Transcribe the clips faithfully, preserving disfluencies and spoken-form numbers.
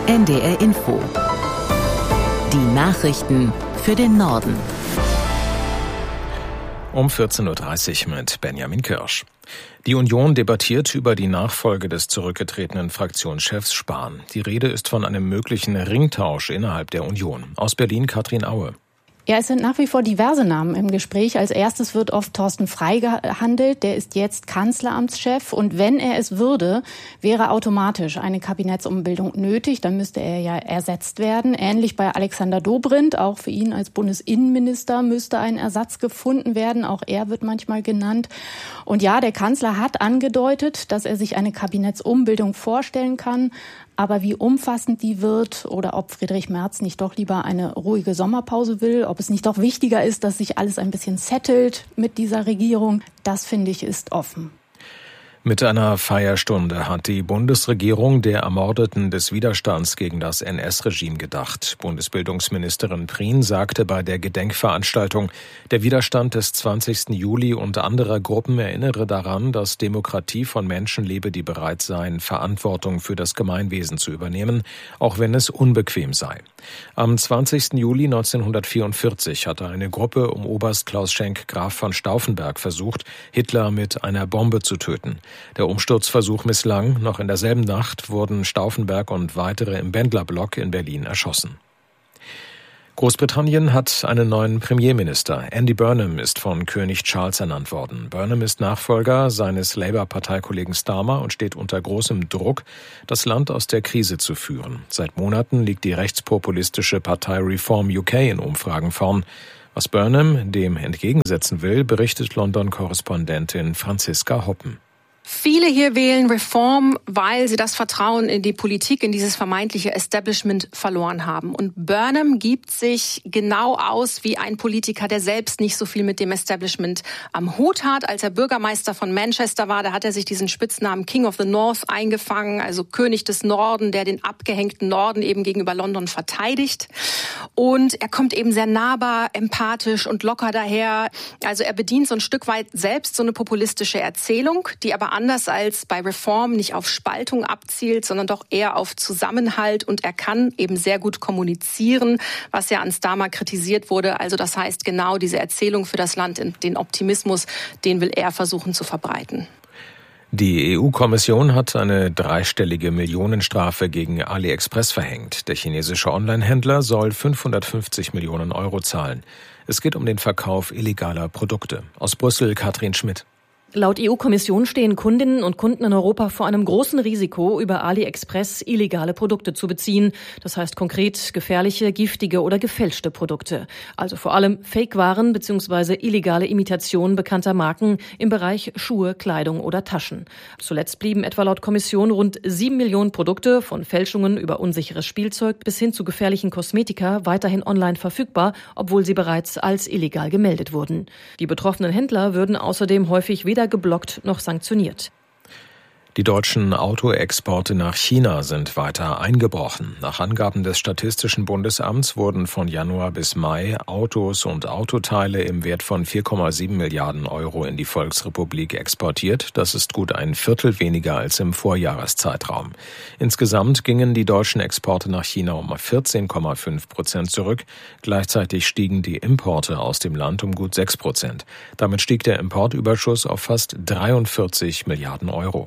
N D R Info. Die Nachrichten für den Norden. Um vierzehn Uhr dreißig mit Benjamin Kirsch. Die Union debattiert über die Nachfolge des zurückgetretenen Fraktionschefs Spahn. Die Rede ist von einem möglichen Ringtausch innerhalb der Union. Aus Berlin Katrin Aue. Ja, es sind nach wie vor diverse Namen im Gespräch. Als erstes wird oft Thorsten Frey gehandelt. Der ist jetzt Kanzleramtschef. Und wenn er es würde, wäre automatisch eine Kabinettsumbildung nötig. Dann müsste er ja ersetzt werden. Ähnlich bei Alexander Dobrindt. Auch für ihn als Bundesinnenminister müsste ein Ersatz gefunden werden. Auch er wird manchmal genannt. Und ja, der Kanzler hat angedeutet, dass er sich eine Kabinettsumbildung vorstellen kann. Aber wie umfassend die wird oder ob Friedrich Merz nicht doch lieber eine ruhige Sommerpause will, ob es nicht doch wichtiger ist, dass sich alles ein bisschen settelt mit dieser Regierung, das finde ich ist offen. Mit einer Feierstunde hat die Bundesregierung der Ermordeten des Widerstands gegen das N S-Regime gedacht. Bundesbildungsministerin Prien sagte bei der Gedenkveranstaltung, der Widerstand des zwanzigsten Juli und anderer Gruppen erinnere daran, dass Demokratie von Menschen lebe, die bereit seien, Verantwortung für das Gemeinwesen zu übernehmen, auch wenn es unbequem sei. Am zwanzigsten Juli neunzehnhundertvierundvierzig hatte eine Gruppe um Oberst Klaus Schenk Graf von Stauffenberg versucht, Hitler mit einer Bombe zu töten. Der Umsturzversuch misslang. Noch in derselben Nacht wurden Stauffenberg und weitere im Bendlerblock in Berlin erschossen. Großbritannien hat einen neuen Premierminister. Andy Burnham ist von König Charles ernannt worden. Burnham ist Nachfolger seines Labour-Parteikollegen Starmer und steht unter großem Druck, das Land aus der Krise zu führen. Seit Monaten liegt die rechtspopulistische Partei Reform U K in Umfragen vorn. Was Burnham dem entgegensetzen will, berichtet London-Korrespondentin Franziska Hoppen. Viele hier wählen Reform, weil sie das Vertrauen in die Politik, in dieses vermeintliche Establishment verloren haben. Und Burnham gibt sich genau aus wie ein Politiker, der selbst nicht so viel mit dem Establishment am Hut hat. Als er Bürgermeister von Manchester war, da hat er sich diesen Spitznamen King of the North eingefangen, also König des Norden, der den abgehängten Norden eben gegenüber London verteidigt. Und er kommt eben sehr nahbar, empathisch und locker daher. Also er bedient so ein Stück weit selbst so eine populistische Erzählung, die aber anders als bei Reform nicht auf Spaltung abzielt, sondern doch eher auf Zusammenhalt. Und er kann eben sehr gut kommunizieren, was ja an Starmer kritisiert wurde. Also das heißt, genau diese Erzählung für das Land, den Optimismus, den will er versuchen zu verbreiten. Die E U-Kommission hat eine dreistellige Millionenstrafe gegen AliExpress verhängt. Der chinesische Onlinehändler soll fünfhundertfünfzig Millionen Euro zahlen. Es geht um den Verkauf illegaler Produkte. Aus Brüssel Katrin Schmidt. Laut E U-Kommission stehen Kundinnen und Kunden in Europa vor einem großen Risiko, über AliExpress illegale Produkte zu beziehen. Das heißt konkret gefährliche, giftige oder gefälschte Produkte. Also vor allem Fake-Waren bzw. illegale Imitationen bekannter Marken im Bereich Schuhe, Kleidung oder Taschen. Zuletzt blieben etwa laut Kommission rund sieben Millionen Produkte, von Fälschungen über unsicheres Spielzeug bis hin zu gefährlichen Kosmetika, weiterhin online verfügbar, obwohl sie bereits als illegal gemeldet wurden. Die betroffenen Händler würden außerdem häufig weder geblockt noch sanktioniert. Die deutschen Autoexporte nach China sind weiter eingebrochen. Nach Angaben des Statistischen Bundesamts wurden von Januar bis Mai Autos und Autoteile im Wert von vier Komma sieben Milliarden Euro in die Volksrepublik exportiert. Das ist gut ein Viertel weniger als im Vorjahreszeitraum. Insgesamt gingen die deutschen Exporte nach China um vierzehn Komma fünf Prozent zurück. Gleichzeitig stiegen die Importe aus dem Land um gut sechs Prozent. Damit stieg der Importüberschuss auf fast dreiundvierzig Milliarden Euro.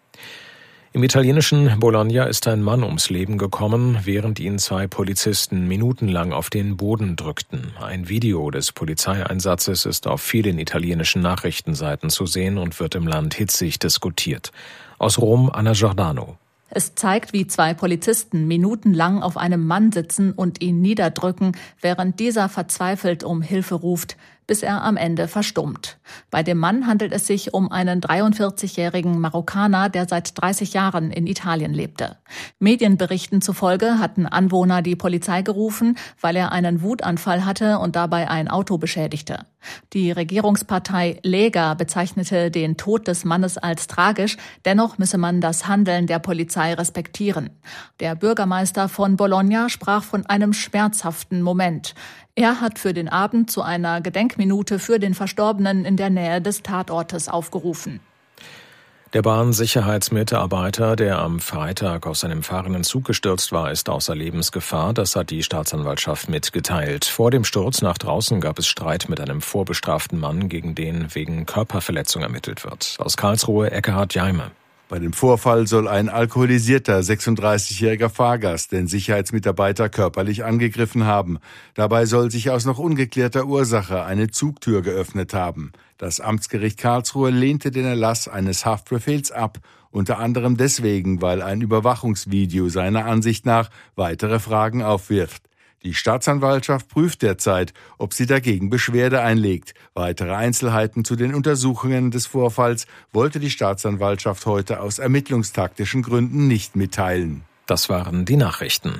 Im italienischen Bologna ist ein Mann ums Leben gekommen, während ihn zwei Polizisten minutenlang auf den Boden drückten. Ein Video des Polizeieinsatzes ist auf vielen italienischen Nachrichtenseiten zu sehen und wird im Land hitzig diskutiert. Aus Rom Anna Giordano. Es zeigt, wie zwei Polizisten minutenlang auf einem Mann sitzen und ihn niederdrücken, während dieser verzweifelt um Hilfe ruft, bis er am Ende verstummt. Bei dem Mann handelt es sich um einen dreiundvierzigjährigen Marokkaner, der seit dreißig Jahren in Italien lebte. Medienberichten zufolge hatten Anwohner die Polizei gerufen, weil er einen Wutanfall hatte und dabei ein Auto beschädigte. Die Regierungspartei Lega bezeichnete den Tod des Mannes als tragisch, dennoch müsse man das Handeln der Polizei respektieren. Der Bürgermeister von Bologna sprach von einem schmerzhaften Moment. Er hat für den Abend zu einer Gedenkminute für den Verstorbenen in der Nähe des Tatortes aufgerufen. Der Bahnsicherheitsmitarbeiter, der am Freitag aus seinem fahrenden Zug gestürzt war, ist außer Lebensgefahr. Das hat die Staatsanwaltschaft mitgeteilt. Vor dem Sturz nach draußen gab es Streit mit einem vorbestraften Mann, gegen den wegen Körperverletzung ermittelt wird. Aus Karlsruhe, Ekkehard Jaime. Bei dem Vorfall soll ein alkoholisierter sechsunddreißigjähriger Fahrgast den Sicherheitsmitarbeiter körperlich angegriffen haben. Dabei soll sich aus noch ungeklärter Ursache eine Zugtür geöffnet haben. Das Amtsgericht Karlsruhe lehnte den Erlass eines Haftbefehls ab, unter anderem deswegen, weil ein Überwachungsvideo seiner Ansicht nach weitere Fragen aufwirft. Die Staatsanwaltschaft prüft derzeit, ob sie dagegen Beschwerde einlegt. Weitere Einzelheiten zu den Untersuchungen des Vorfalls wollte die Staatsanwaltschaft heute aus ermittlungstaktischen Gründen nicht mitteilen. Das waren die Nachrichten.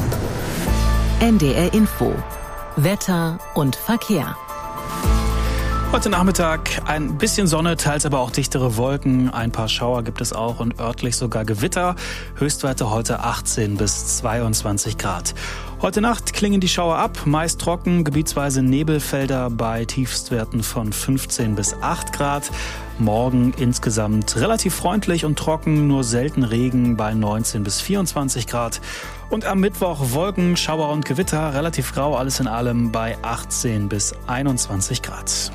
N D R Info. Wetter und Verkehr. Heute Nachmittag ein bisschen Sonne, teils aber auch dichtere Wolken. Ein paar Schauer gibt es auch und örtlich sogar Gewitter. Höchstwerte heute achtzehn bis zweiundzwanzig Grad. Heute Nacht klingen die Schauer ab, meist trocken, gebietsweise Nebelfelder bei Tiefstwerten von fünfzehn bis acht Grad. Morgen insgesamt relativ freundlich und trocken, nur selten Regen bei neunzehn bis vierundzwanzig Grad. Und am Mittwoch Wolken, Schauer und Gewitter, relativ grau, alles in allem bei achtzehn bis einundzwanzig Grad.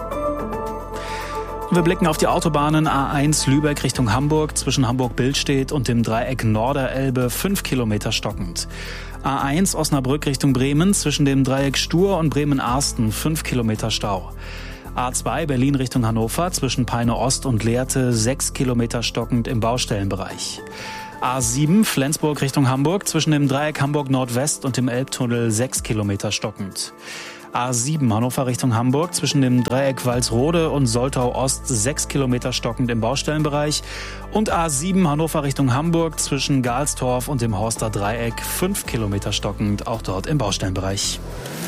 Wir blicken auf die Autobahnen A eins Lübeck Richtung Hamburg, zwischen Hamburg-Billstedt und dem Dreieck Norderelbe, fünf Kilometer stockend. A eins Osnabrück Richtung Bremen, zwischen dem Dreieck Stur und Bremen-Arsten, fünf Kilometer Stau. A zwei Berlin Richtung Hannover, zwischen Peine Ost und Lehrte, sechs Kilometer stockend im Baustellenbereich. A sieben Flensburg Richtung Hamburg, zwischen dem Dreieck Hamburg Nordwest und dem Elbtunnel, sechs Kilometer stockend. A sieben Hannover Richtung Hamburg, zwischen dem Dreieck Walsrode und Soltau Ost, sechs Kilometer stockend im Baustellenbereich. Und A sieben Hannover Richtung Hamburg, zwischen Galstorf und dem Horster Dreieck, fünf Kilometer stockend, auch dort im Baustellenbereich.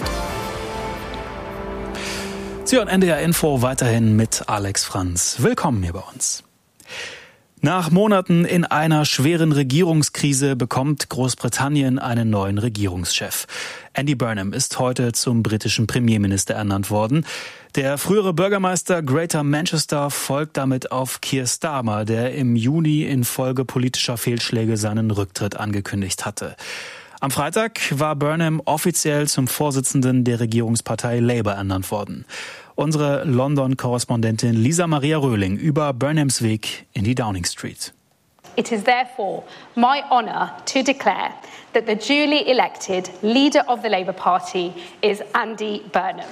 Sie hören N D R Info weiterhin mit Alex Franz. Willkommen hier bei uns. Nach Monaten in einer schweren Regierungskrise bekommt Großbritannien einen neuen Regierungschef. Andy Burnham ist heute zum britischen Premierminister ernannt worden. Der frühere Bürgermeister Greater Manchester folgt damit auf Keir Starmer, der im Juni infolge politischer Fehlschläge seinen Rücktritt angekündigt hatte. Am Freitag war Burnham offiziell zum Vorsitzenden der Regierungspartei Labour ernannt worden. Unsere London-Korrespondentin Lisa Maria Röhling über Burnhams Weg in die Downing Street. It is therefore my honour to declare that the duly elected leader of the Labour Party is Andy Burnham.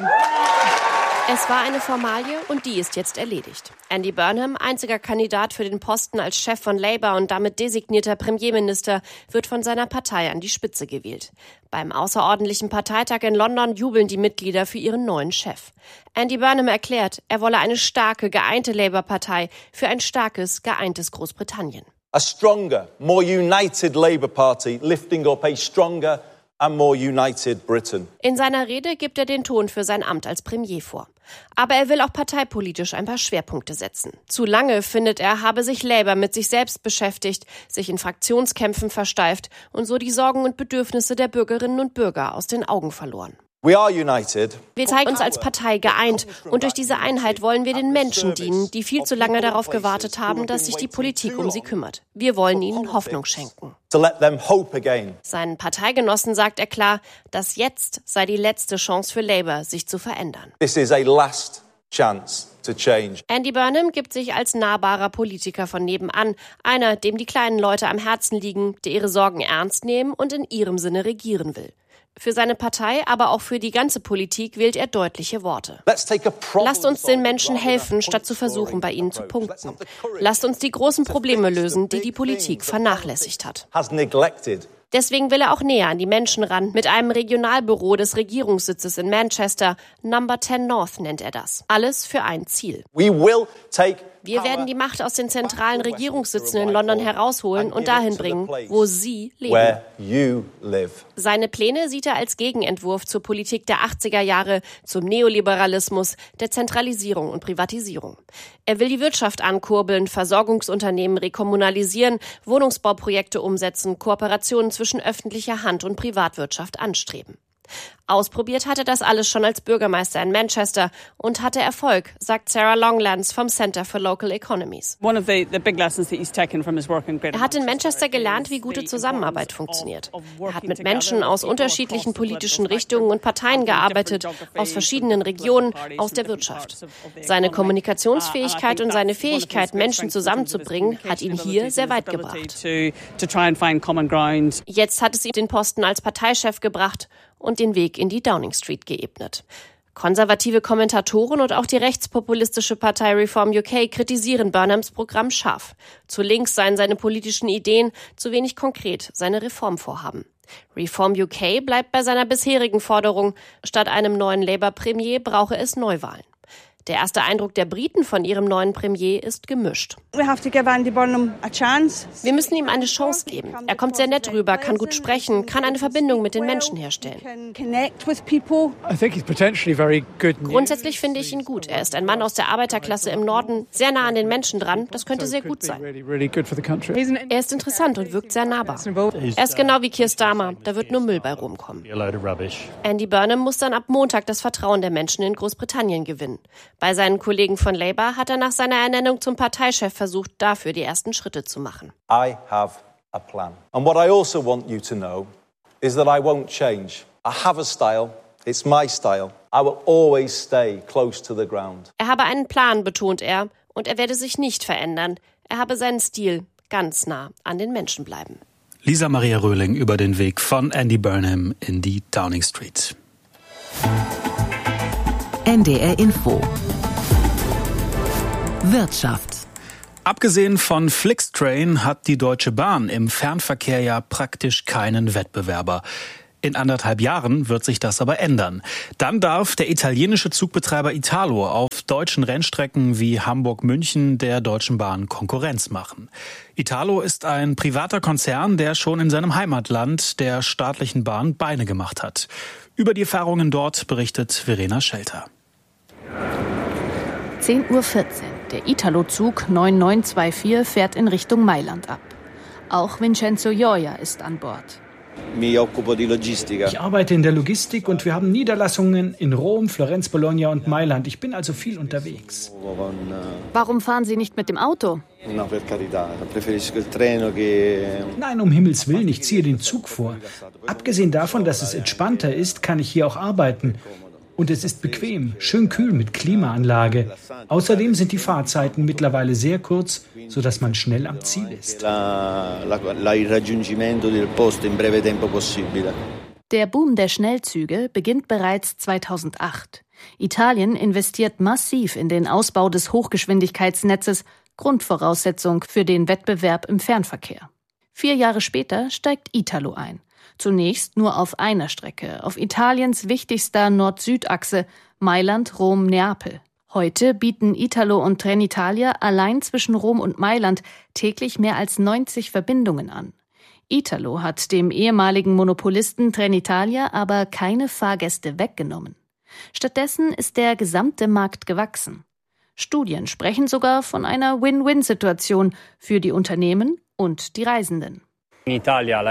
Es war eine Formalie und die ist jetzt erledigt. Andy Burnham, einziger Kandidat für den Posten als Chef von Labour und damit designierter Premierminister, wird von seiner Partei an die Spitze gewählt. Beim außerordentlichen Parteitag in London jubeln die Mitglieder für ihren neuen Chef. Andy Burnham erklärt, er wolle eine starke, geeinte Labour-Partei für ein starkes, geeintes Großbritannien. A stronger, more united Labour Party, lifting up a stronger and more united Britain. In seiner Rede gibt er den Ton für sein Amt als Premier vor. Aber er will auch parteipolitisch ein paar Schwerpunkte setzen. Zu lange, findet er, habe sich Labour mit sich selbst beschäftigt, sich in Fraktionskämpfen versteift und so die Sorgen und Bedürfnisse der Bürgerinnen und Bürger aus den Augen verloren. We are united. Wir zeigen uns als Partei geeint und durch diese Einheit wollen wir den Menschen dienen, die viel zu lange darauf gewartet haben, dass sich die Politik um sie kümmert. Wir wollen ihnen Hoffnung schenken. Seinen Parteigenossen sagt er klar, dass jetzt sei die letzte Chance für Labour, sich zu verändern. This is a last chance to change. Andy Burnham gibt sich als nahbarer Politiker von nebenan, einer, dem die kleinen Leute am Herzen liegen, der ihre Sorgen ernst nehmen und in ihrem Sinne regieren will. Für seine Partei, aber auch für die ganze Politik wählt er deutliche Worte. Lasst uns den Menschen helfen, statt zu versuchen, bei ihnen zu punkten. Lasst uns die großen Probleme lösen, die die Politik vernachlässigt hat. Deswegen will er auch näher an die Menschen ran, mit einem Regionalbüro des Regierungssitzes in Manchester. Number zehn North nennt er das. Alles für ein Ziel. Wir werden die Macht aus den zentralen Regierungssitzen in London herausholen und dahin bringen, wo Sie leben. Seine Pläne sieht er als Gegenentwurf zur Politik der achtziger Jahre, zum Neoliberalismus, der Zentralisierung und Privatisierung. Er will die Wirtschaft ankurbeln, Versorgungsunternehmen rekommunalisieren, Wohnungsbauprojekte umsetzen, Kooperationen zwischen öffentlicher Hand und Privatwirtschaft anstreben. Ausprobiert hat er das alles schon als Bürgermeister in Manchester und hatte Erfolg, sagt Sarah Longlands vom Center for Local Economies. Er hat in Manchester gelernt, wie gute Zusammenarbeit funktioniert. Er hat mit Menschen aus unterschiedlichen politischen Richtungen und Parteien gearbeitet, aus verschiedenen Regionen, aus der Wirtschaft. Seine Kommunikationsfähigkeit und seine Fähigkeit, Menschen zusammenzubringen, hat ihn hier sehr weit gebracht. Jetzt hat es ihm den Posten als Parteichef gebracht und den Weg in die Downing Street geebnet. Konservative Kommentatoren und auch die rechtspopulistische Partei Reform U K kritisieren Burnhams Programm scharf. Zu links seien seine politischen Ideen, zu wenig konkret seine Reformvorhaben. Reform U K bleibt bei seiner bisherigen Forderung, statt einem neuen Labour-Premier brauche es Neuwahlen. Der erste Eindruck der Briten von ihrem neuen Premier ist gemischt. Wir müssen ihm eine Chance geben. Er kommt sehr nett rüber, kann gut sprechen, kann eine Verbindung mit den Menschen herstellen. Grundsätzlich finde ich ihn gut. Er ist ein Mann aus der Arbeiterklasse im Norden, sehr nah an den Menschen dran. Das könnte sehr gut sein. Er ist interessant und wirkt sehr nahbar. Er ist genau wie Keir Starmer. Da wird nur Müll bei rumkommen. Andy Burnham muss dann ab Montag das Vertrauen der Menschen in Großbritannien gewinnen. Bei seinen Kollegen von Labour hat er nach seiner Ernennung zum Parteichef versucht, dafür die ersten Schritte zu machen. I have a plan. And what I also want you to know is that I won't change. I have a style. It's my style. I will always stay close to the ground. Er habe einen Plan, betont er, und er werde sich nicht verändern. Er habe seinen Stil, ganz nah an den Menschen bleiben. Lisa Maria Röhling über den Weg von Andy Burnham in die Downing Street. N D R Info. Wirtschaft. Abgesehen von Flixtrain hat die Deutsche Bahn im Fernverkehr ja praktisch keinen Wettbewerber. In anderthalb Jahren wird sich das aber ändern. Dann darf der italienische Zugbetreiber Italo auf deutschen Rennstrecken wie Hamburg-München der Deutschen Bahn Konkurrenz machen. Italo ist ein privater Konzern, der schon in seinem Heimatland der staatlichen Bahn Beine gemacht hat. Über die Erfahrungen dort berichtet Verena Schelter. zehn Uhr vierzehn. Der Italo-Zug neun neun zwei vier fährt in Richtung Mailand ab. Auch Vincenzo Gioia ist an Bord. Ich arbeite in der Logistik und wir haben Niederlassungen in Rom, Florenz, Bologna und Mailand. Ich bin also viel unterwegs. Warum fahren Sie nicht mit dem Auto? Nein, um Himmels Willen, ich ziehe den Zug vor. Abgesehen davon, dass es entspannter ist, kann ich hier auch arbeiten. Und es ist bequem, schön kühl mit Klimaanlage. Außerdem sind die Fahrzeiten mittlerweile sehr kurz, sodass man schnell am Ziel ist. Der Boom der Schnellzüge beginnt bereits zweitausendacht. Italien investiert massiv in den Ausbau des Hochgeschwindigkeitsnetzes, Grundvoraussetzung für den Wettbewerb im Fernverkehr. Vier Jahre später steigt Italo ein. Zunächst nur auf einer Strecke, auf Italiens wichtigster Nord-Süd-Achse, Mailand-Rom-Neapel. Heute bieten Italo und Trenitalia allein zwischen Rom und Mailand täglich mehr als neunzig Verbindungen an. Italo hat dem ehemaligen Monopolisten Trenitalia aber keine Fahrgäste weggenommen. Stattdessen ist der gesamte Markt gewachsen. Studien sprechen sogar von einer Win-Win-Situation für die Unternehmen und die Reisenden. In Italien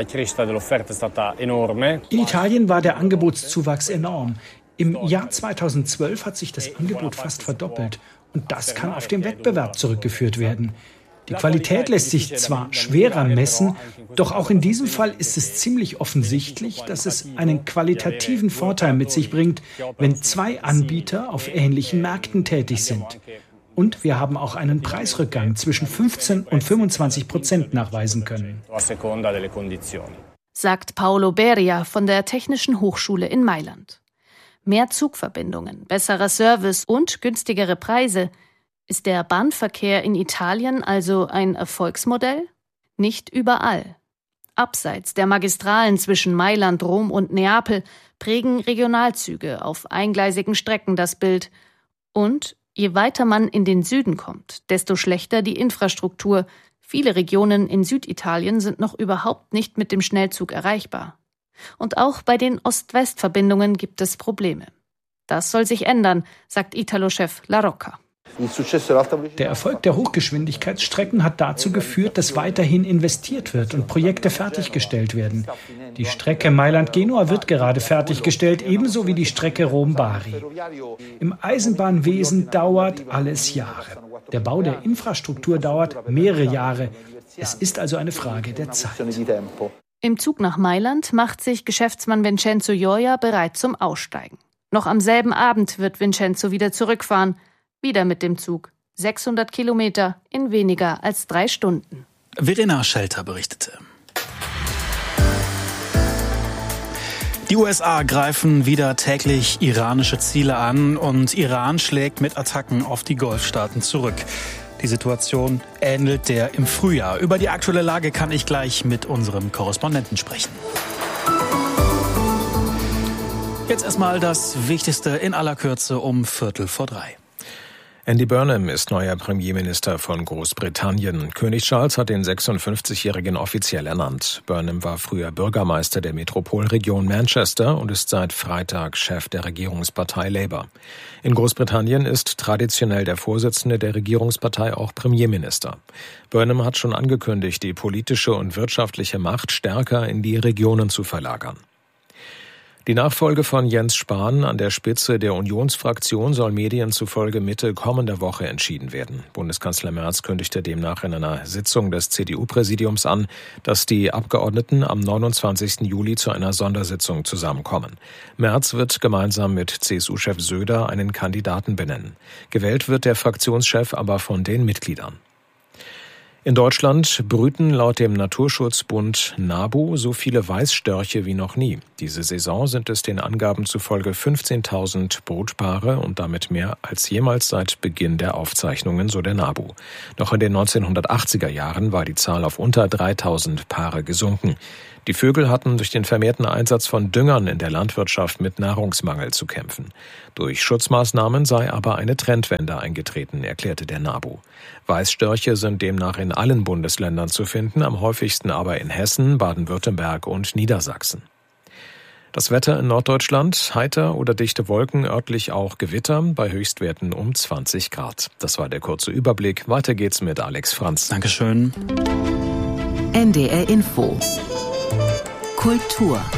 war der Angebotszuwachs enorm. Im Jahr zweitausendzwölf hat sich das Angebot fast verdoppelt. Und das kann auf den Wettbewerb zurückgeführt werden. Die Qualität lässt sich zwar schwerer messen, doch auch in diesem Fall ist es ziemlich offensichtlich, dass es einen qualitativen Vorteil mit sich bringt, wenn zwei Anbieter auf ähnlichen Märkten tätig sind. Und wir haben auch einen Preisrückgang zwischen fünfzehn und fünfundzwanzig Prozent nachweisen können. Sagt Paolo Beria von der Technischen Hochschule in Mailand. Mehr Zugverbindungen, besserer Service und günstigere Preise. Ist der Bahnverkehr in Italien also ein Erfolgsmodell? Nicht überall. Abseits der Magistralen zwischen Mailand, Rom und Neapel prägen Regionalzüge auf eingleisigen Strecken das Bild. Und je weiter man in den Süden kommt, desto schlechter die Infrastruktur. Viele Regionen in Süditalien sind noch überhaupt nicht mit dem Schnellzug erreichbar. Und auch bei den Ost-West-Verbindungen gibt es Probleme. Das soll sich ändern, sagt Italo-Chef La Rocca. Der Erfolg der Hochgeschwindigkeitsstrecken hat dazu geführt, dass weiterhin investiert wird und Projekte fertiggestellt werden. Die Strecke Mailand-Genua wird gerade fertiggestellt, ebenso wie die Strecke Rom-Bari. Im Eisenbahnwesen dauert alles Jahre. Der Bau der Infrastruktur dauert mehrere Jahre. Es ist also eine Frage der Zeit. Im Zug nach Mailand macht sich Geschäftsmann Vincenzo Gioia bereit zum Aussteigen. Noch am selben Abend wird Vincenzo wieder zurückfahren. Wieder mit dem Zug. sechshundert Kilometer in weniger als drei Stunden. Verena Schelter berichtete. Die U S A greifen wieder täglich iranische Ziele an und Iran schlägt mit Attacken auf die Golfstaaten zurück. Die Situation ähnelt der im Frühjahr. Über die aktuelle Lage kann ich gleich mit unserem Korrespondenten sprechen. Jetzt erstmal das Wichtigste in aller Kürze um Viertel vor drei. Andy Burnham ist neuer Premierminister von Großbritannien. König Charles hat den sechsundfünfzigjährigen offiziell ernannt. Burnham war früher Bürgermeister der Metropolregion Manchester und ist seit Freitag Chef der Regierungspartei Labour. In Großbritannien ist traditionell der Vorsitzende der Regierungspartei auch Premierminister. Burnham hat schon angekündigt, die politische und wirtschaftliche Macht stärker in die Regionen zu verlagern. Die Nachfolge von Jens Spahn an der Spitze der Unionsfraktion soll Medien zufolge Mitte kommender Woche entschieden werden. Bundeskanzler Merz kündigte demnach in einer Sitzung des C D U-Präsidiums an, dass die Abgeordneten am neunundzwanzigsten Juli zu einer Sondersitzung zusammenkommen. Merz wird gemeinsam mit C S U-Chef Söder einen Kandidaten benennen. Gewählt wird der Fraktionschef aber von den Mitgliedern. In Deutschland brüten laut dem Naturschutzbund NABU so viele Weißstörche wie noch nie. Diese Saison sind es den Angaben zufolge fünfzehntausend Brutpaare und damit mehr als jemals seit Beginn der Aufzeichnungen, so der NABU. Noch in den neunzehnhundertachtziger Jahren war die Zahl auf unter dreitausend Paare gesunken. Die Vögel hatten durch den vermehrten Einsatz von Düngern in der Landwirtschaft mit Nahrungsmangel zu kämpfen. Durch Schutzmaßnahmen sei aber eine Trendwende eingetreten, erklärte der NABU. Weißstörche sind demnach in allen Bundesländern zu finden, am häufigsten aber in Hessen, Baden-Württemberg und Niedersachsen. Das Wetter in Norddeutschland, heiter oder dichte Wolken, örtlich auch Gewitter, bei Höchstwerten um zwanzig Grad. Das war der kurze Überblick. Weiter geht's mit Alex Franz. Dankeschön. N D R Info. Kultur.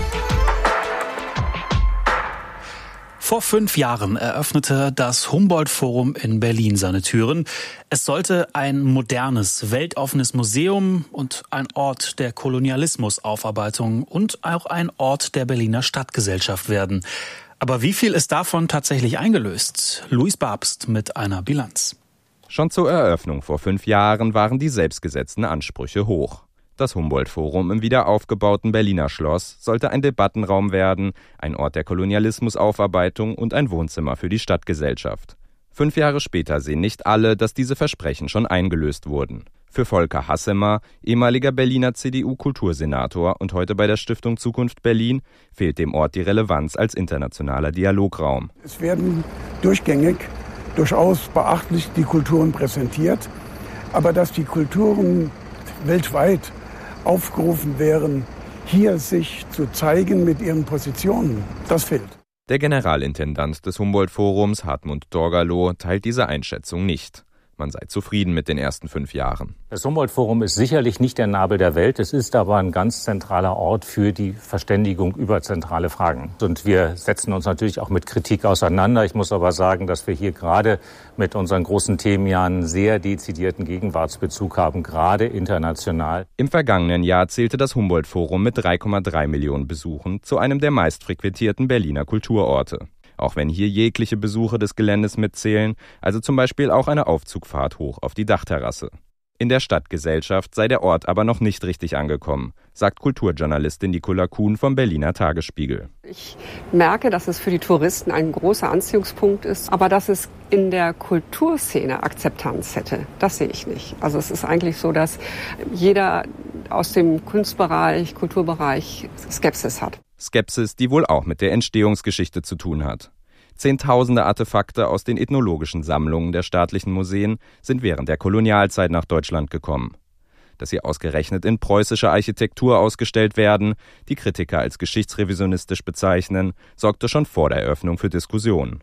Vor fünf Jahren eröffnete das Humboldt-Forum in Berlin seine Türen. Es sollte ein modernes, weltoffenes Museum und ein Ort der Kolonialismusaufarbeitung und auch ein Ort der Berliner Stadtgesellschaft werden. Aber wie viel ist davon tatsächlich eingelöst? Luis Babst mit einer Bilanz. Schon zur Eröffnung vor fünf Jahren waren die selbstgesetzten Ansprüche hoch. Das Humboldt-Forum im wiederaufgebauten Berliner Schloss sollte ein Debattenraum werden, ein Ort der Kolonialismusaufarbeitung und ein Wohnzimmer für die Stadtgesellschaft. Fünf Jahre später sehen nicht alle, dass diese Versprechen schon eingelöst wurden. Für Volker Hassemer, ehemaliger Berliner C D U-Kultursenator und heute bei der Stiftung Zukunft Berlin, fehlt dem Ort die Relevanz als internationaler Dialograum. Es werden durchgängig durchaus beachtlich die Kulturen präsentiert, aber dass die Kulturen weltweit aufgerufen wären, hier sich zu zeigen mit ihren Positionen, das fehlt. Der Generalintendant des Humboldt-Forums, Hartmut Dorgalow, teilt diese Einschätzung nicht. Man sei zufrieden mit den ersten fünf Jahren. Das Humboldt-Forum ist sicherlich nicht der Nabel der Welt. Es ist aber ein ganz zentraler Ort für die Verständigung über zentrale Fragen. Und wir setzen uns natürlich auch mit Kritik auseinander. Ich muss aber sagen, dass wir hier gerade mit unseren großen Themen ja einen sehr dezidierten Gegenwartsbezug haben, gerade international. Im vergangenen Jahr zählte das Humboldt-Forum mit drei Komma drei Millionen Besuchen zu einem der meistfrequentierten Berliner Kulturorte. Auch wenn hier jegliche Besuche des Geländes mitzählen, also zum Beispiel auch eine Aufzugfahrt hoch auf die Dachterrasse. In der Stadtgesellschaft sei der Ort aber noch nicht richtig angekommen, sagt Kulturjournalistin Nicola Kuhn vom Berliner Tagesspiegel. Ich merke, dass es für die Touristen ein großer Anziehungspunkt ist, aber dass es in der Kulturszene Akzeptanz hätte, das sehe ich nicht. Also es ist eigentlich so, dass jeder aus dem Kunstbereich, Kulturbereich Skepsis hat. Skepsis, die wohl auch mit der Entstehungsgeschichte zu tun hat. Zehntausende Artefakte aus den ethnologischen Sammlungen der staatlichen Museen sind während der Kolonialzeit nach Deutschland gekommen. Dass sie ausgerechnet in preußischer Architektur ausgestellt werden, die Kritiker als geschichtsrevisionistisch bezeichnen, sorgte schon vor der Eröffnung für Diskussionen.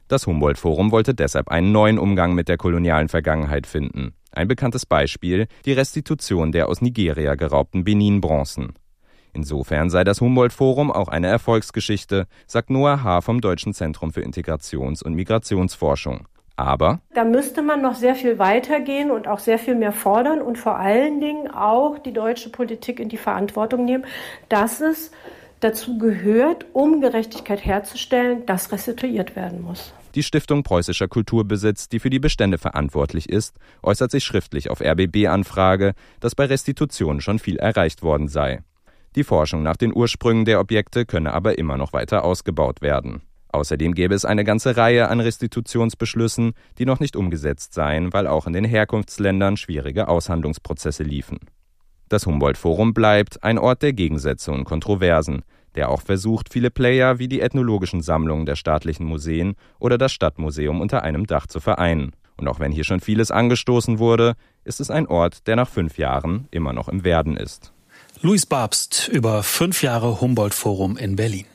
Das Humboldt-Forum wollte deshalb einen neuen Umgang mit der kolonialen Vergangenheit finden. Ein bekanntes Beispiel, die Restitution der aus Nigeria geraubten Benin-Bronzen. Insofern sei das Humboldt-Forum auch eine Erfolgsgeschichte, sagt Noah Haar vom Deutschen Zentrum für Integrations- und Migrationsforschung. Aber da müsste man noch sehr viel weitergehen und auch sehr viel mehr fordern und vor allen Dingen auch die deutsche Politik in die Verantwortung nehmen, dass es dazu gehört, um Gerechtigkeit herzustellen, dass restituiert werden muss. Die Stiftung Preußischer Kulturbesitz, die für die Bestände verantwortlich ist, äußert sich schriftlich auf R B B-Anfrage, dass bei Restitution schon viel erreicht worden sei. Die Forschung nach den Ursprüngen der Objekte könne aber immer noch weiter ausgebaut werden. Außerdem gäbe es eine ganze Reihe an Restitutionsbeschlüssen, die noch nicht umgesetzt seien, weil auch in den Herkunftsländern schwierige Aushandlungsprozesse liefen. Das Humboldt-Forum bleibt ein Ort der Gegensätze und Kontroversen, der auch versucht, viele Player wie die ethnologischen Sammlungen der staatlichen Museen oder das Stadtmuseum unter einem Dach zu vereinen. Und auch wenn hier schon vieles angestoßen wurde, ist es ein Ort, der nach fünf Jahren immer noch im Werden ist. Luis Babst über fünf Jahre Humboldt-Forum in Berlin.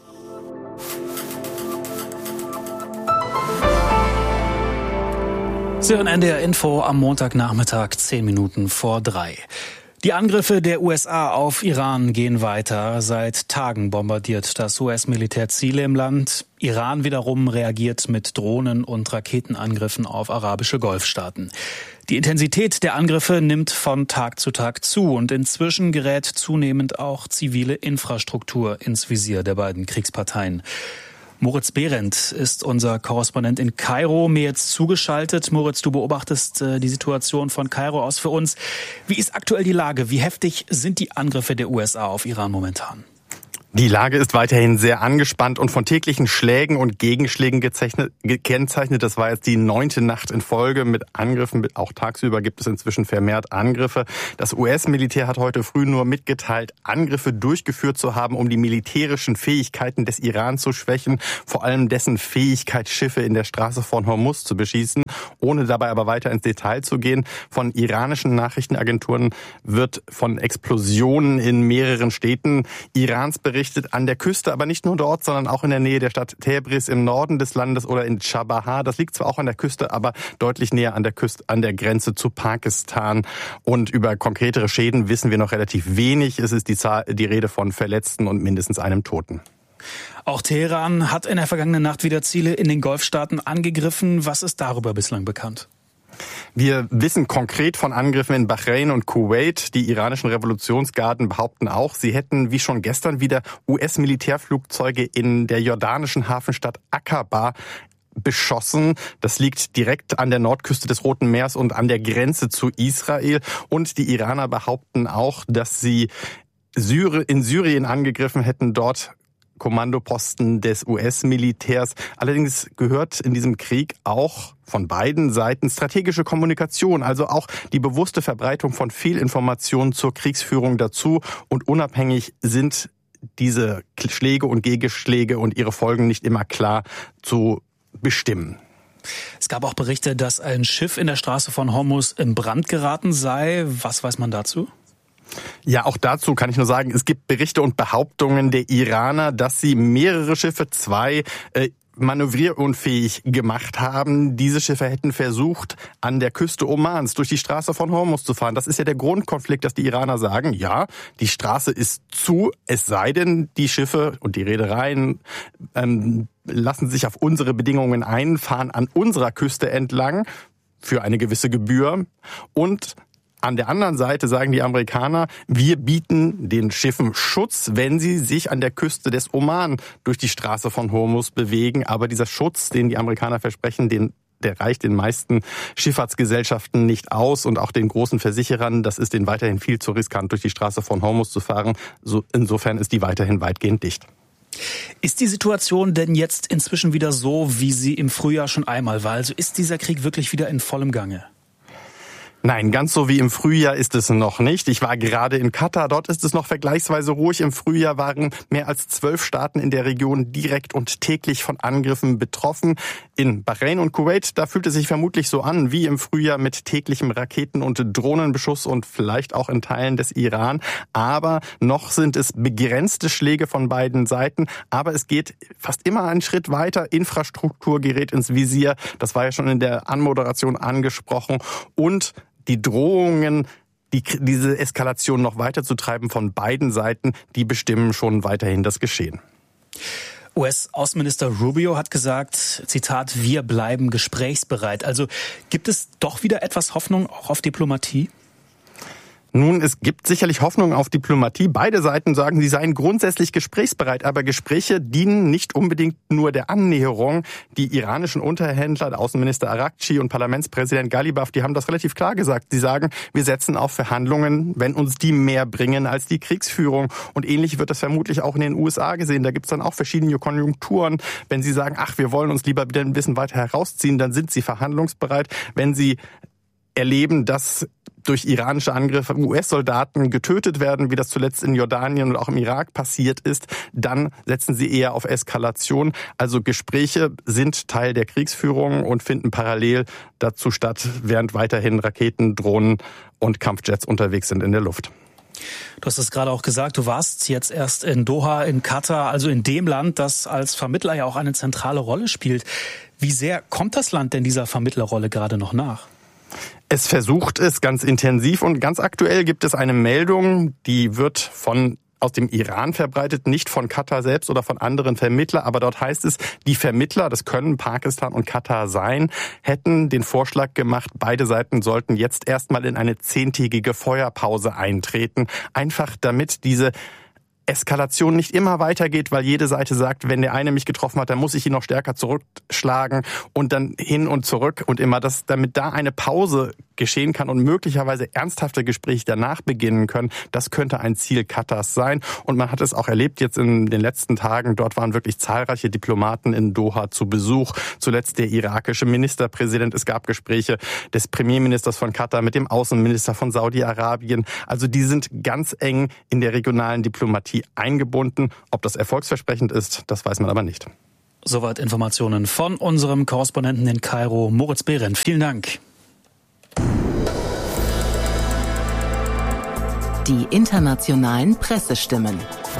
Sie hören N D R Info am Montagnachmittag, zehn Minuten vor drei. Die Angriffe der U S A auf Iran gehen weiter. Seit Tagen bombardiert das U S-Militär Ziele im Land. Iran wiederum reagiert mit Drohnen- und Raketenangriffen auf arabische Golfstaaten. Die Intensität der Angriffe nimmt von Tag zu Tag zu und inzwischen gerät zunehmend auch zivile Infrastruktur ins Visier der beiden Kriegsparteien. Moritz Behrendt ist unser Korrespondent in Kairo, mir jetzt zugeschaltet. Moritz, du beobachtest äh, die Situation von Kairo aus für uns. Wie ist aktuell die Lage? Wie heftig sind die Angriffe der U S A auf Iran momentan? Die Lage ist weiterhin sehr angespannt und von täglichen Schlägen und Gegenschlägen gekennzeichnet. Das war jetzt die neunte Nacht in Folge mit Angriffen. Auch tagsüber gibt es inzwischen vermehrt Angriffe. Das U S-Militär hat heute früh nur mitgeteilt, Angriffe durchgeführt zu haben, um die militärischen Fähigkeiten des Iran zu schwächen, vor allem dessen Fähigkeit, Schiffe in der Straße von Hormuz zu beschießen, ohne dabei aber weiter ins Detail zu gehen. Von iranischen Nachrichtenagenturen wird von Explosionen in mehreren Städten Irans berichtet. An der Küste, aber nicht nur dort, sondern auch in der Nähe der Stadt Tabriz im Norden des Landes oder in Chabahar. Das liegt zwar auch an der Küste, aber deutlich näher an der Küste, an der Grenze zu Pakistan. Und über konkretere Schäden wissen wir noch relativ wenig. Es ist die, Zahl, die Rede von Verletzten und mindestens einem Toten. Auch Teheran hat in der vergangenen Nacht wieder Ziele in den Golfstaaten angegriffen. Was ist darüber bislang bekannt? Wir wissen konkret von Angriffen in Bahrain und Kuwait. Die iranischen Revolutionsgarden behaupten auch, sie hätten wie schon gestern wieder U S-Militärflugzeuge in der jordanischen Hafenstadt Aqaba beschossen. Das liegt direkt an der Nordküste des Roten Meeres und an der Grenze zu Israel. Und die Iraner behaupten auch, dass sie in Syrien angegriffen hätten, dort Kommandoposten des U S-Militärs. Allerdings gehört in diesem Krieg auch von beiden Seiten strategische Kommunikation, also auch die bewusste Verbreitung von Fehlinformationen zur Kriegsführung dazu. Und unabhängig sind diese Schläge und Gegenschläge und ihre Folgen nicht immer klar zu bestimmen. Es gab auch Berichte, dass ein Schiff in der Straße von Hormuz in Brand geraten sei. Was weiß man dazu? Ja, auch dazu kann ich nur sagen, es gibt Berichte und Behauptungen der Iraner, dass sie mehrere Schiffe, zwei, äh, manövrierunfähig gemacht haben. Diese Schiffe hätten versucht, an der Küste Omans durch die Straße von Hormuz zu fahren. Das ist ja der Grundkonflikt, dass die Iraner sagen, ja, die Straße ist zu, es sei denn, die Schiffe und die Reedereien ähm, lassen sich auf unsere Bedingungen ein, fahren an unserer Küste entlang für eine gewisse Gebühr. Und an der anderen Seite sagen die Amerikaner, wir bieten den Schiffen Schutz, wenn sie sich an der Küste des Oman durch die Straße von Hormuz bewegen. Aber dieser Schutz, den die Amerikaner versprechen, den, der reicht den meisten Schifffahrtsgesellschaften nicht aus und auch den großen Versicherern. Das ist denen weiterhin viel zu riskant, durch die Straße von Hormuz zu fahren. So, insofern ist die weiterhin weitgehend dicht. Ist die Situation denn jetzt inzwischen wieder so, wie sie im Frühjahr schon einmal war? Also ist dieser Krieg wirklich wieder in vollem Gange? Nein, ganz so wie im Frühjahr ist es noch nicht. Ich war gerade in Katar, dort ist es noch vergleichsweise ruhig. Im Frühjahr waren mehr als zwölf Staaten in der Region direkt und täglich von Angriffen betroffen. In Bahrain und Kuwait, da fühlt es sich vermutlich so an wie im Frühjahr mit täglichem Raketen- und Drohnenbeschuss und vielleicht auch in Teilen des Iran. Aber noch sind es begrenzte Schläge von beiden Seiten. Aber es geht fast immer einen Schritt weiter. Infrastruktur gerät ins Visier. Das war ja schon in der Anmoderation angesprochen. Und die Drohungen, die, diese Eskalation noch weiter zu treiben von beiden Seiten, die bestimmen schon weiterhin das Geschehen. U S-Außenminister Rubio hat gesagt, Zitat, wir bleiben gesprächsbereit. Also gibt es doch wieder etwas Hoffnung auch auf Diplomatie? Nun, es gibt sicherlich Hoffnung auf Diplomatie. Beide Seiten sagen, sie seien grundsätzlich gesprächsbereit. Aber Gespräche dienen nicht unbedingt nur der Annäherung. Die iranischen Unterhändler, der Außenminister Arakci und Parlamentspräsident Ghalibaf, die haben das relativ klar gesagt. Sie sagen, wir setzen auf Verhandlungen, wenn uns die mehr bringen als die Kriegsführung. Und ähnlich wird das vermutlich auch in den U S A gesehen. Da gibt es dann auch verschiedene Konjunkturen. Wenn sie sagen, ach, wir wollen uns lieber ein bisschen weiter herausziehen, dann sind sie verhandlungsbereit. Wenn sie erleben, dass durch iranische Angriffe U S-Soldaten getötet werden, wie das zuletzt in Jordanien und auch im Irak passiert ist, dann setzen sie eher auf Eskalation. Also Gespräche sind Teil der Kriegsführung und finden parallel dazu statt, während weiterhin Raketen, Drohnen und Kampfjets unterwegs sind in der Luft. Du hast es gerade auch gesagt, du warst jetzt erst in Doha, in Katar, also in dem Land, das als Vermittler ja auch eine zentrale Rolle spielt. Wie sehr kommt das Land denn dieser Vermittlerrolle gerade noch nach? Es versucht es ganz intensiv und ganz aktuell gibt es eine Meldung, die wird von aus dem Iran verbreitet, nicht von Katar selbst oder von anderen Vermittlern, aber dort heißt es, die Vermittler, das können Pakistan und Katar sein, hätten den Vorschlag gemacht, beide Seiten sollten jetzt erstmal in eine zehntägige Feuerpause eintreten, einfach damit diese Eskalation nicht immer weitergeht, weil jede Seite sagt, wenn der eine mich getroffen hat, dann muss ich ihn noch stärker zurückschlagen und dann hin und zurück und immer das, damit da eine Pause geschehen kann und möglicherweise ernsthafte Gespräche danach beginnen können. Das könnte ein Ziel Katars sein. Und man hat es auch erlebt jetzt in den letzten Tagen. Dort waren wirklich zahlreiche Diplomaten in Doha zu Besuch. Zuletzt der irakische Ministerpräsident. Es gab Gespräche des Premierministers von Katar mit dem Außenminister von Saudi-Arabien. Also die sind ganz eng in der regionalen Diplomatie eingebunden. Ob das erfolgsversprechend ist, das weiß man aber nicht. Soweit Informationen von unserem Korrespondenten in Kairo, Moritz Behrendt. Vielen Dank. Die internationalen Pressestimmen.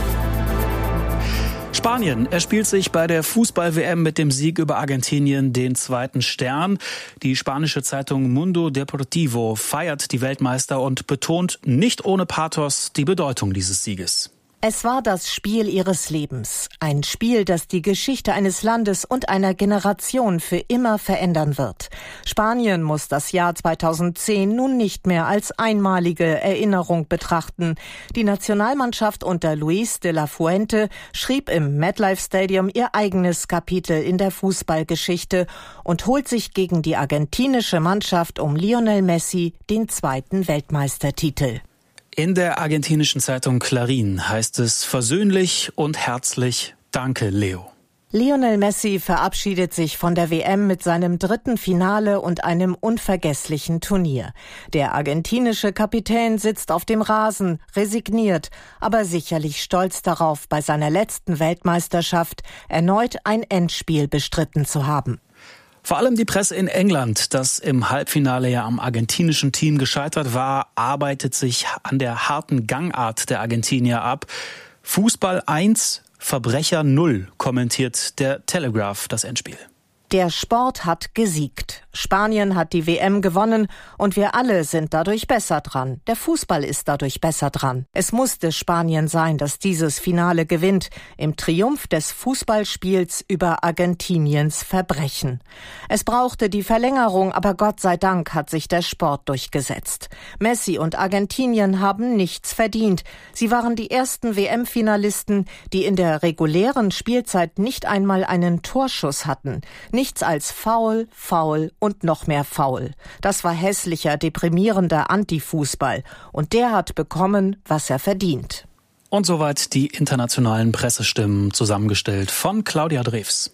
Spanien erspielt sich bei der Fußball-W M mit dem Sieg über Argentinien den zweiten Stern. Die spanische Zeitung Mundo Deportivo feiert die Weltmeister und betont nicht ohne Pathos die Bedeutung dieses Sieges. Es war das Spiel ihres Lebens. Ein Spiel, das die Geschichte eines Landes und einer Generation für immer verändern wird. Spanien muss das Jahr zweitausendzehn nun nicht mehr als einmalige Erinnerung betrachten. Die Nationalmannschaft unter Luis de la Fuente schrieb im MetLife Stadium ihr eigenes Kapitel in der Fußballgeschichte und holt sich gegen die argentinische Mannschaft um Lionel Messi den zweiten Weltmeistertitel. In der argentinischen Zeitung Clarín heißt es versöhnlich und herzlich Danke, Leo. Lionel Messi verabschiedet sich von der W M mit seinem dritten Finale und einem unvergesslichen Turnier. Der argentinische Kapitän sitzt auf dem Rasen, resigniert, aber sicherlich stolz darauf, bei seiner letzten Weltmeisterschaft erneut ein Endspiel bestritten zu haben. Vor allem die Presse in England, das im Halbfinale ja am argentinischen Team gescheitert war, arbeitet sich an der harten Gangart der Argentinier ab. Fußball eins, Verbrecher null, kommentiert der Telegraph das Endspiel. Der Sport hat gesiegt. Spanien hat die W M gewonnen und wir alle sind dadurch besser dran. Der Fußball ist dadurch besser dran. Es musste Spanien sein, das dieses Finale gewinnt, im Triumph des Fußballspiels über Argentiniens Verbrechen. Es brauchte die Verlängerung, aber Gott sei Dank hat sich der Sport durchgesetzt. Messi und Argentinien haben nichts verdient. Sie waren die ersten W M-Finalisten, die in der regulären Spielzeit nicht einmal einen Torschuss hatten. Nichts als faul, faul und noch mehr faul. Das war hässlicher, deprimierender Antifußball. Und der hat bekommen, was er verdient. Und soweit die internationalen Pressestimmen, zusammengestellt von Claudia Drews.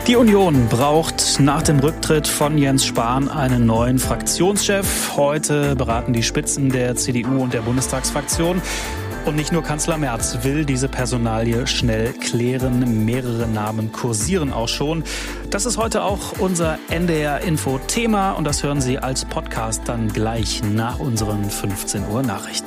Die Union braucht nach dem Rücktritt von Jens Spahn einen neuen Fraktionschef. Heute beraten die Spitzen der C D U und der Bundestagsfraktion. Und nicht nur Kanzler Merz will diese Personalie schnell klären. Mehrere Namen kursieren auch schon. Das ist heute auch unser N D R-Info-Thema. Und das hören Sie als Podcast dann gleich nach unseren fünfzehn Uhr Nachrichten.